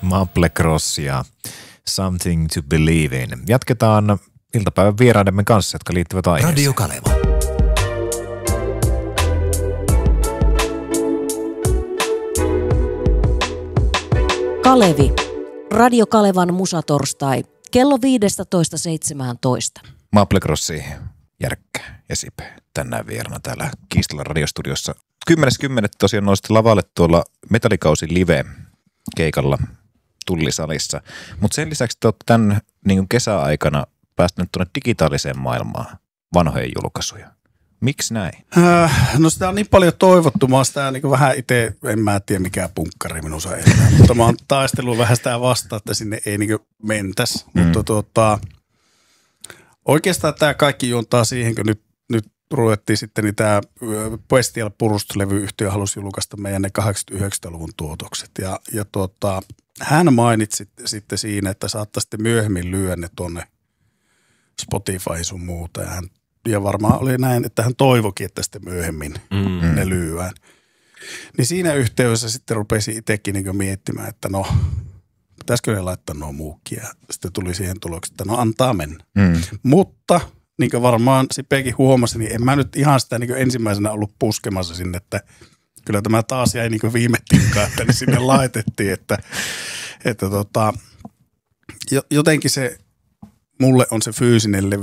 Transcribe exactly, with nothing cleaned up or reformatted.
Maple Cross ja Something to Believe in. Jatketaan iltapäivän vieraidemme kanssa, jotka liittyvät aiheeseen. Radio Kaleva. Kalevi. Radio Kalevan musatorstai. Kello viisitoista seitsemäntoista. Maple Crossi, Järkkä ja Sipe tänään vieraana täällä Kiistalan radiostudiossa. kymmenes kymmenettä tosiaan nousitte lavalle tuolla Metallikausi live-keikalla Tullisalissa. Mutta sen lisäksi te olette tämän niin kesäaikana päästänyt tuonne digitaaliseen maailmaan vanhojen julkaisuja. Miksi näin? Äh, no sitä on niin paljon toivottu. Mä oon sitä niin vähän itse, en mä tiedä mikä punkkari minussa elää, mutta mä oon taistellut vähän sitä vastaan, että sinne ei niin mentäisi. Mm. Mutta tuota, oikeastaan tämä kaikki juontaa siihen, kun nyt, nyt ruvettiin sitten, niin tämä Bestial Purust-levyyhtiö halusi julkaista meidän ne kahdeksankymmentä-yhdeksänkymmentäluvun tuotokset. Ja, ja tuota, hän mainitsi sitten siinä, että saattaisitte myöhemmin lyödä ne tuonne Spotify sun muuta. Ja, hän, ja varmaan oli näin, että hän toivokin, että sitten myöhemmin mm. ne lyödään. Niin siinä yhteydessä sitten rupesi itsekin niin miettimään, että no, pitäisikö ne laittaa nuo muukin. Ja sitten tuli siihen tulokseen, että no antaa mennä. Mm. Mutta niin kuin varmaan Sipekin huomasi, niin en mä nyt ihan sitä niin ensimmäisenä ollut puskemassa sinne, että kyllä tämä taas jäi niin viime tikkaan, että ne sinne laitettiin, että, että tota, jotenkin se, mulle on se fyysinen levy